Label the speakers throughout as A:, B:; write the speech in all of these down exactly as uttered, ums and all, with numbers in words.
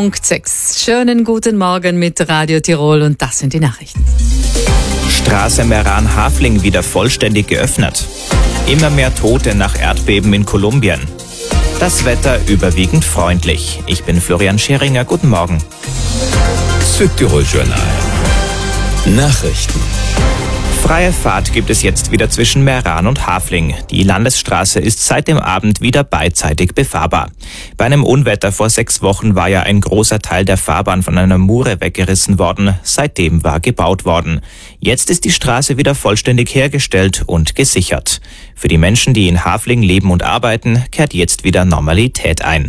A: Punkt sechs. Schönen guten Morgen mit Radio Tirol und das sind die Nachrichten.
B: Straße Meran-Hafling wieder vollständig geöffnet. Immer mehr Tote nach Erdbeben in Kolumbien. Das Wetter überwiegend freundlich. Ich bin Florian Scheringer. Guten Morgen.
C: Südtirol Journal. Nachrichten.
B: Freie Fahrt gibt es jetzt wieder zwischen Meran und Hafling. Die Landesstraße ist seit dem Abend wieder beidseitig befahrbar. Bei einem Unwetter vor sechs Wochen war ja ein großer Teil der Fahrbahn von einer Mure weggerissen worden. Seitdem war gebaut worden. Jetzt ist die Straße wieder vollständig hergestellt und gesichert. Für die Menschen, die in Hafling leben und arbeiten, kehrt jetzt wieder Normalität ein.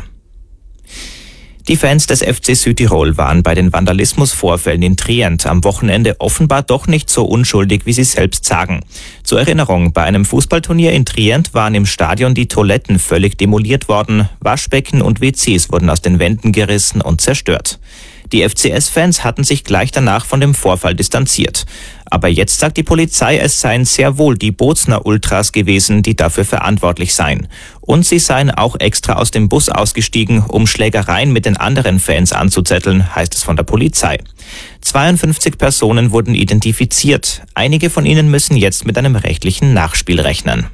B: Die Fans des F C Südtirol waren bei den Vandalismusvorfällen in Trient am Wochenende offenbar doch nicht so unschuldig, wie sie selbst sagen. Zur Erinnerung, bei einem Fußballturnier in Trient waren im Stadion die Toiletten völlig demoliert worden, Waschbecken und W Cs wurden aus den Wänden gerissen und zerstört. Die F C S-Fans hatten sich gleich danach von dem Vorfall distanziert. Aber jetzt sagt die Polizei, es seien sehr wohl die Bozner Ultras gewesen, die dafür verantwortlich seien. Und sie seien auch extra aus dem Bus ausgestiegen, um Schlägereien mit den anderen Fans anzuzetteln, heißt es von der Polizei. zweiundfünfzig Personen wurden identifiziert. Einige von ihnen müssen jetzt mit einem rechtlichen Nachspiel rechnen.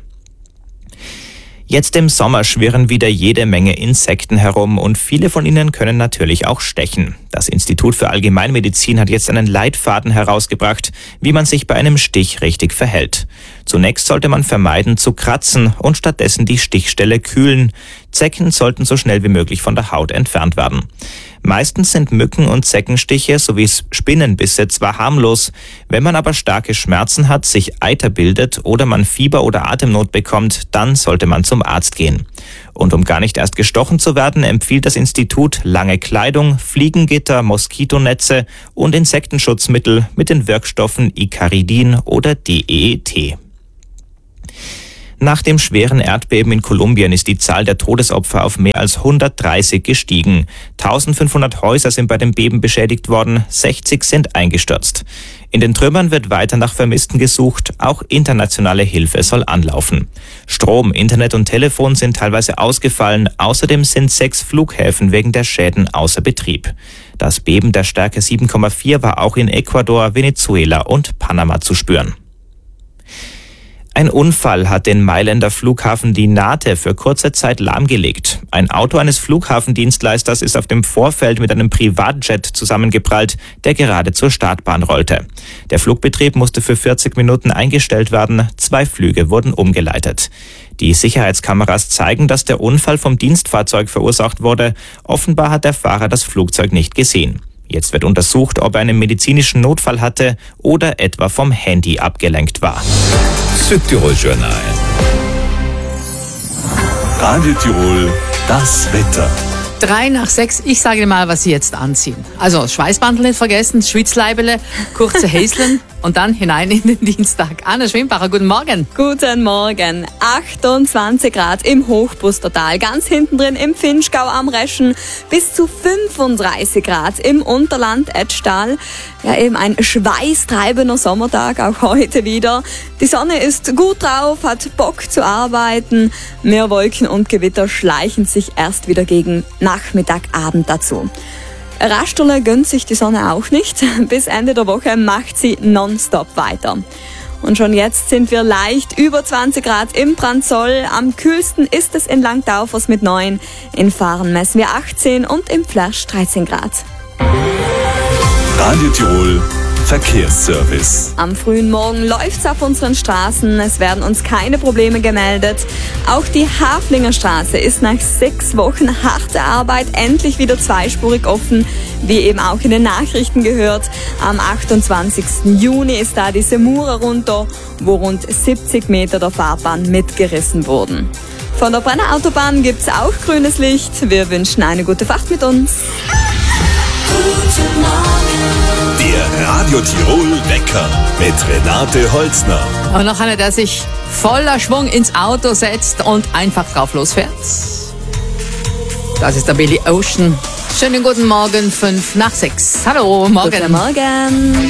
B: Jetzt im Sommer schwirren wieder jede Menge Insekten herum und viele von ihnen können natürlich auch stechen. Das Institut für Allgemeinmedizin hat jetzt einen Leitfaden herausgebracht, wie man sich bei einem Stich richtig verhält. Zunächst sollte man vermeiden zu kratzen und stattdessen die Stichstelle kühlen. Zecken sollten so schnell wie möglich von der Haut entfernt werden. Meistens sind Mücken- und Zeckenstiche sowie Spinnenbisse zwar harmlos, wenn man aber starke Schmerzen hat, sich Eiter bildet oder man Fieber oder Atemnot bekommt, dann sollte man zum Arzt gehen. Und um gar nicht erst gestochen zu werden, empfiehlt das Institut lange Kleidung, Fliegengitter, Moskitonetze und Insektenschutzmittel mit den Wirkstoffen Icaridin oder D E E T. Nach dem schweren Erdbeben in Kolumbien ist die Zahl der Todesopfer auf mehr als hundertdreißig gestiegen. eintausendfünfhundert Häuser sind bei dem Beben beschädigt worden, sechzig sind eingestürzt. In den Trümmern wird weiter nach Vermissten gesucht, auch internationale Hilfe soll anlaufen. Strom, Internet und Telefon sind teilweise ausgefallen, außerdem sind sechs Flughäfen wegen der Schäden außer Betrieb. Das Beben der Stärke sieben Komma vier war auch in Ecuador, Venezuela und Panama zu spüren. Ein Unfall hat den Mailänder Flughafen Linate für kurze Zeit lahmgelegt. Ein Auto eines Flughafendienstleisters ist auf dem Vorfeld mit einem Privatjet zusammengeprallt, der gerade zur Startbahn rollte. Der Flugbetrieb musste für vierzig Minuten eingestellt werden, zwei Flüge wurden umgeleitet. Die Sicherheitskameras zeigen, dass der Unfall vom Dienstfahrzeug verursacht wurde. Offenbar hat der Fahrer das Flugzeug nicht gesehen. Jetzt wird untersucht, ob er einen medizinischen Notfall hatte oder etwa vom Handy abgelenkt war.
C: Südtirol Journal. Radio Tirol, das Wetter.
A: Drei nach sechs, ich sage dir mal, was Sie jetzt anziehen. Also Schweißbandel nicht vergessen, Schwitzleibele, kurze Häseln und dann hinein in den Dienstag. Anna Schwimbacher, guten Morgen.
D: Guten Morgen. achtundzwanzig Grad im Hochbustertal, ganz hinten drin im Finchgau am Reschen, bis zu fünfunddreißig Grad im Unterland Etschtal. Ja, eben ein schweißtreibender Sommertag, auch heute wieder. Die Sonne ist gut drauf, hat Bock zu arbeiten. Mehr Wolken und Gewitter schleichen sich erst wieder gegen Nachmittag, Abend dazu. Rasterle gönnt sich die Sonne auch nicht. Bis Ende der Woche macht sie nonstop weiter. Und schon jetzt sind wir leicht über zwanzig Grad im Branzoll. Am kühlsten ist es in Langtaufers mit neun. In Fahren messen wir achtzehn und im Flasch dreizehn Grad.
C: Radio Tirol Verkehrsservice.
D: Am frühen Morgen läuft's auf unseren Straßen. Es werden uns keine Probleme gemeldet. Auch die Haflinger Straße ist nach sechs Wochen harter Arbeit endlich wieder zweispurig offen, wie eben auch in den Nachrichten gehört. Am achtundzwanzigsten Juni ist da diese Mure runter, wo rund siebzig Meter der Fahrbahn mitgerissen wurden. Von der Brenner Autobahn gibt's auch grünes Licht. Wir wünschen eine gute Fahrt mit uns.
C: Guten Morgen. Der Radio Tirol Wecker mit Renate Holzner.
A: Und noch einer, der sich voller Schwung ins Auto setzt und einfach drauf losfährt. Das ist der Billy Ocean. Schönen guten Morgen, fünf nach sechs. Hallo, morgen.
D: Guten Morgen.